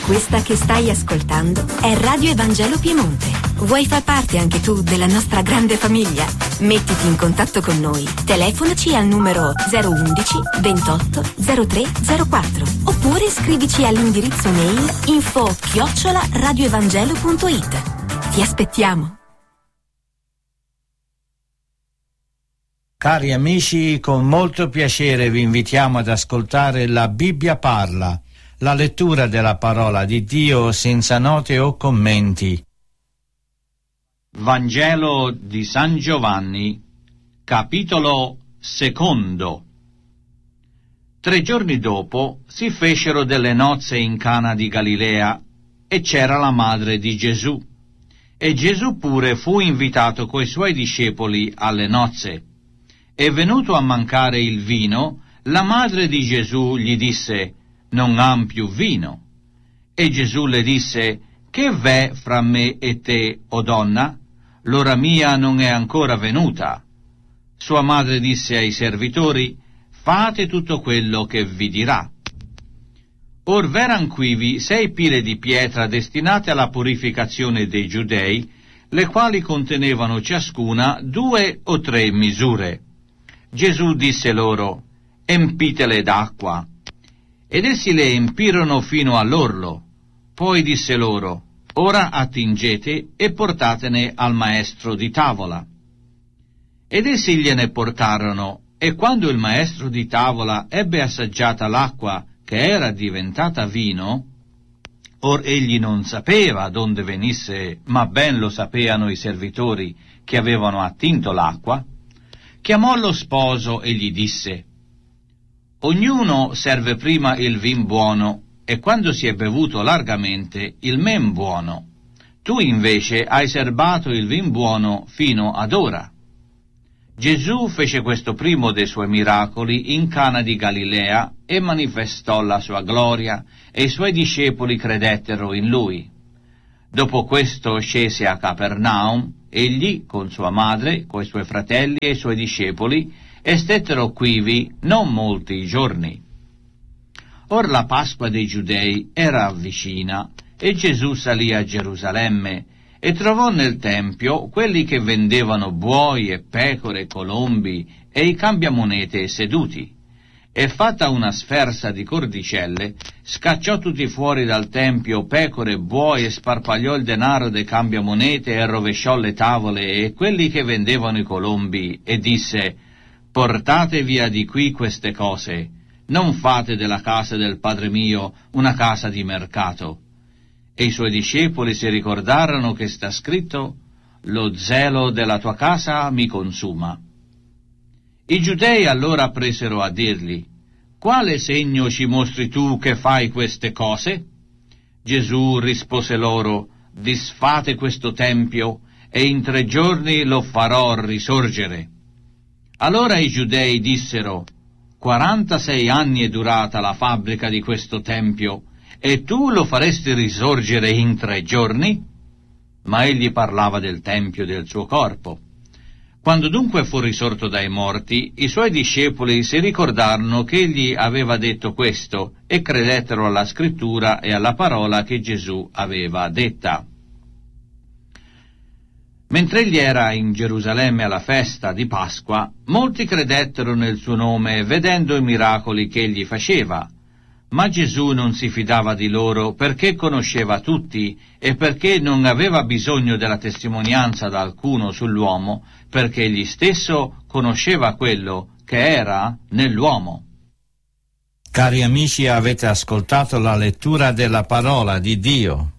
Questa che stai ascoltando è Radio Evangelo Piemonte. Vuoi far parte anche tu della nostra grande famiglia? Mettiti in contatto con noi. Telefonaci al numero 011 28 03 04 oppure scrivici all'indirizzo mail info@radioevangelo.it. Ti aspettiamo. Cari amici, con molto piacere vi invitiamo ad ascoltare La Bibbia parla, la lettura della parola di Dio senza note o commenti. Vangelo di San Giovanni, capitolo 2. 3 giorni dopo si fecero delle nozze in Cana di Galilea e c'era la madre di Gesù. E Gesù pure fu invitato coi suoi discepoli alle nozze. E venuto a mancare il vino, la madre di Gesù gli disse: «Non han più vino». E Gesù le disse: «Che v'è fra me e te, o donna? L'ora mia non è ancora venuta». Sua madre disse ai servitori: «Fate tutto quello che vi dirà». Or v'eran quivi 6 pile di pietra destinate alla purificazione dei giudei, le quali contenevano ciascuna 2 o 3 misure. Gesù disse loro: «Empitele d'acqua». Ed essi le empirono fino all'orlo. Poi disse loro: «Ora attingete e portatene al maestro di tavola». Ed essi gliene portarono, e quando il maestro di tavola ebbe assaggiata l'acqua che era diventata vino, or egli non sapeva donde venisse, ma ben lo sapeano i servitori che avevano attinto l'acqua, chiamò lo sposo e gli disse: «Ognuno serve prima il vin buono, e quando si è bevuto largamente il men buono. Tu invece hai serbato il vin buono fino ad ora». Gesù fece questo primo dei suoi miracoli in Cana di Galilea e manifestò la sua gloria, e i suoi discepoli credettero in lui. Dopo questo scese a Capernaum, egli con sua madre, coi suoi fratelli e i suoi discepoli, e stettero quivi non molti giorni. Or la Pasqua dei Giudei era vicina, e Gesù salì a Gerusalemme, e trovò nel Tempio quelli che vendevano buoi e pecore e colombi e i cambiamonete seduti. E fatta una sferza di cordicelle, scacciò tutti fuori dal Tempio pecore e buoi, e sparpagliò il denaro dei cambiamonete, e rovesciò le tavole e quelli che vendevano i colombi, e disse: «Portate via di qui queste cose, non fate della casa del Padre mio una casa di mercato». E i suoi discepoli si ricordarono che sta scritto: «Lo zelo della tua casa mi consuma». I giudei allora presero a dirgli: «Quale segno ci mostri tu che fai queste cose?» Gesù rispose loro: «Disfate questo tempio, e in 3 giorni lo farò risorgere». Allora i giudei dissero: 46 anni è durata la fabbrica di questo tempio, e tu lo faresti risorgere in 3 giorni? Ma egli parlava del tempio del suo corpo. Quando dunque fu risorto dai morti, i suoi discepoli si ricordarono che egli aveva detto questo, e credettero alla scrittura e alla parola che Gesù aveva detta. Mentre egli era in Gerusalemme alla festa di Pasqua, molti credettero nel suo nome, vedendo i miracoli che egli faceva. Ma Gesù non si fidava di loro, perché conosceva tutti e perché non aveva bisogno della testimonianza da alcuno sull'uomo, perché egli stesso conosceva quello che era nell'uomo. Cari amici, avete ascoltato la lettura della parola di Dio.